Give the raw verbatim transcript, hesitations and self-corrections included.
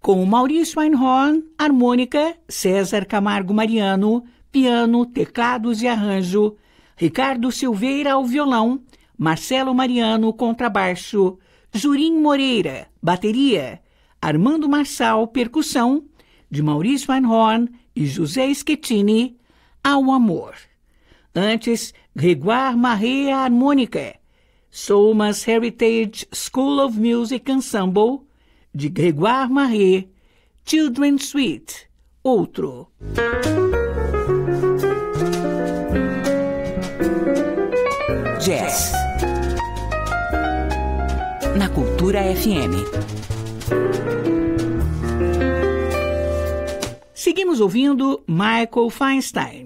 com Maurício Einhorn, harmônica, César Camargo Mariano, piano, teclados e arranjo, Ricardo Silveira ao violão, Marcelo Mariano, contrabaixo, Jurim Moreira, bateria, Armando Marçal, percussão, de Maurício Einhorn e José Schettini, Ao Amor. Antes, Grégoire Marré, harmônica, Solmas Heritage School of Music Ensemble, de Grégoire Marré, Children's Suite, outro. Jazz na Cultura F M. Seguimos ouvindo Michael Feinstein.